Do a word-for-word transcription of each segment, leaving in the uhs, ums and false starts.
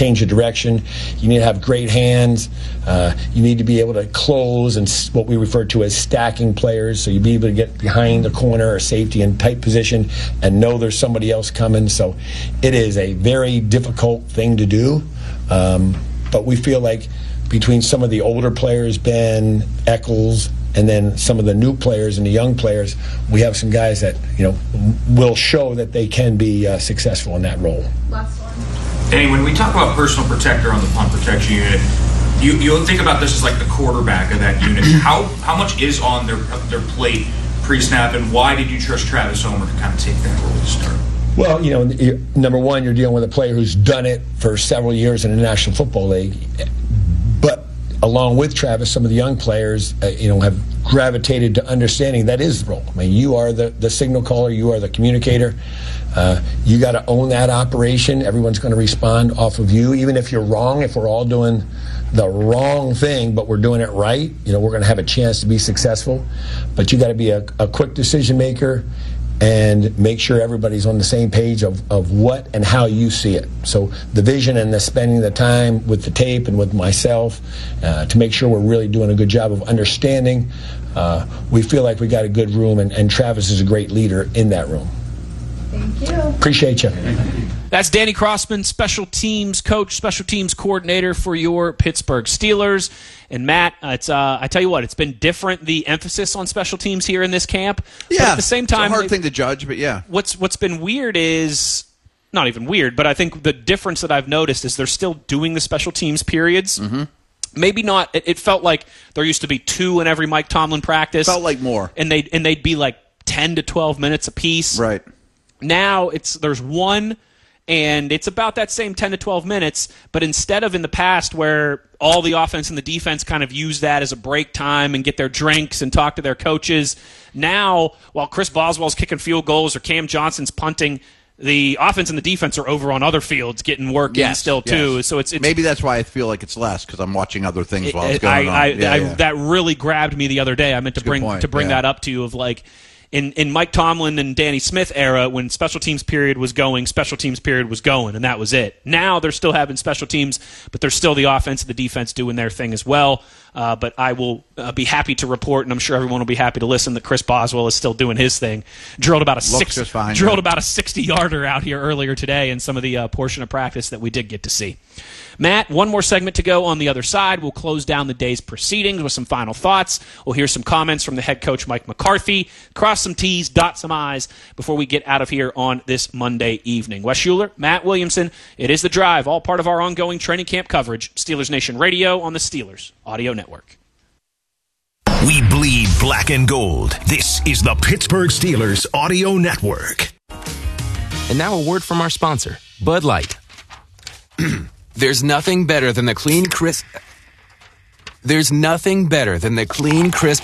change of direction. You need to have great hands. Uh, you need to be able to close and s- what we refer to as stacking players. So you be able to get behind the corner or safety in tight position and know there's somebody else coming. So it is a very difficult thing to do. Um, but we feel like between some of the older players, Ben, Eccles, and then some of the new players and the young players, we have some guys that, you know, will show that they can be uh, successful in that role. Last one. Danny, when we talk about personal protector on the punt protection unit, you you think about this as like the quarterback of that unit. How how much is on their their plate pre-snap, and why did you trust Travis Homer to kind of take that role to start? Well, you know, you're, number one, you're dealing with a player who's done it for several years in the National Football League. But along with Travis, some of the young players, uh, you know, have gravitated to understanding that is the role. I mean, you are the, the signal caller, you are the communicator. Uh, you got to own that operation. Everyone's going to respond off of you, even if you're wrong. If we're all doing the wrong thing, but we're doing it right, you know, we're going to have a chance to be successful. But you got to be a, a quick decision maker and make sure everybody's on the same page of, of what and how you see it. So the vision and the spending the time with the tape and with myself uh, to make sure we're really doing a good job of understanding. Uh, we feel like we got a good room, and, and Travis is a great leader in that room. Thank you. Appreciate you. That's Danny Crossman, special teams coach, special teams coordinator for your Pittsburgh Steelers. And Matt, uh, it's uh, I tell you what, it's been different, the emphasis on special teams here in this camp. Yeah, but at the same time, it's a hard thing to judge, but yeah. What's what's been weird is, not even weird, but I think the difference that I've noticed is they're still doing the special teams periods. Mm-hmm. Maybe not. It, it felt like there used to be two in every Mike Tomlin practice. Felt like more, and they and they'd be like ten to twelve minutes apiece. Right. Now it's there's one, and it's about that same ten to twelve minutes, but instead of in the past where all the offense and the defense kind of use that as a break time and get their drinks and talk to their coaches, now while Chris Boswell's kicking field goals or Cam Johnson's punting, the offense and the defense are over on other fields getting work yes, in still too. Yes. So it's, it's maybe that's why I feel like it's less, because I'm watching other things it, while it's it, going I, on. I, Yeah, I, yeah. That really grabbed me the other day. I meant to That's a good bring point. to bring Yeah. that up to you of like. In in Mike Tomlin and Danny Smith era, when special teams period was going, special teams period was going, and that was it. Now they're still having special teams, but there's still the offense and the defense doing their thing as well. Uh, but I will uh, be happy to report, and I'm sure everyone will be happy to listen, that Chris Boswell is still doing his thing. Drilled about a Looks six, just fine, drilled yeah. about a sixty-yarder out here earlier today in some of the uh, portion of practice that we did get to see. Matt, one more segment to go on the other side. We'll close down the day's proceedings with some final thoughts. We'll hear some comments from the head coach, Mike McCarthy, cross some T's, dot some I's before we get out of here on this Monday evening. Wes Schuler, Matt Williamson, it is The Drive, all part of our ongoing training camp coverage. Steelers Nation Radio on the Steelers Audio Network. We bleed black and gold. This is the Pittsburgh Steelers Audio Network. And now a word from our sponsor, Bud Light. There's nothing better than the clean, crisp... There's nothing better than the clean, crisp...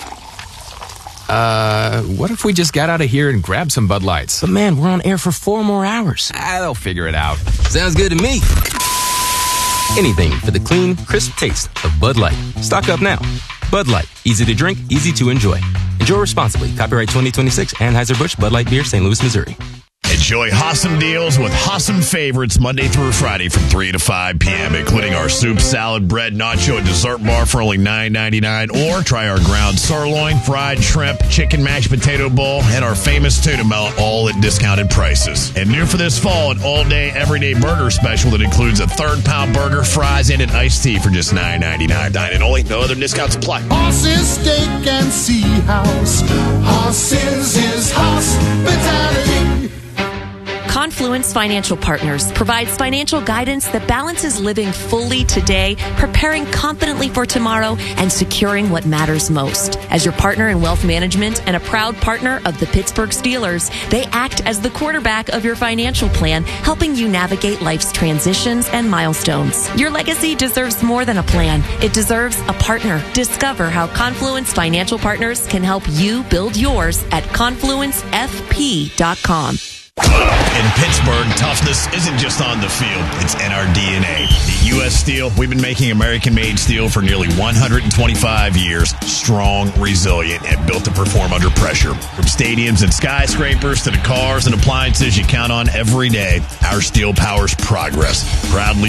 Uh, what if we just got out of here and grabbed some Bud Lights? But man, we're on air for four more hours. Ah, they'll figure it out. Sounds good to me. Anything for the clean, crisp taste of Bud Light. Stock up now. Bud Light. Easy to drink, easy to enjoy. Enjoy responsibly. Copyright twenty twenty-six, Anheuser-Busch, Bud Light Beer, Saint Louis, Missouri. Enjoy awesome deals with awesome favorites Monday through Friday from three to five p.m., including our soup, salad, bread, nacho, and dessert bar for only nine ninety-nine. Or try our ground sirloin, fried shrimp, chicken mashed potato bowl, and our famous tuna melt, all at discounted prices. And new for this fall, an all-day, everyday burger special that includes a third-pound burger, fries, and an iced tea for just nine ninety-nine. Dine and only, no other discounts apply. Horses, steak, and sea house. Horses is hospitality. Confluence Financial Partners provides financial guidance that balances living fully today, preparing confidently for tomorrow, and securing what matters most. As your partner in wealth management and a proud partner of the Pittsburgh Steelers, they act as the quarterback of your financial plan, helping you navigate life's transitions and milestones. Your legacy deserves more than a plan. It deserves a partner. Discover how Confluence Financial Partners can help you build yours at confluence f p dot com. In Pittsburgh, toughness isn't just on the field, it's in our D N A. At U S Steel, we've been making American-made steel for nearly one hundred twenty-five years. Strong, resilient, and built to perform under pressure. From stadiums and skyscrapers to the cars and appliances you count on every day, our steel powers progress. Proudly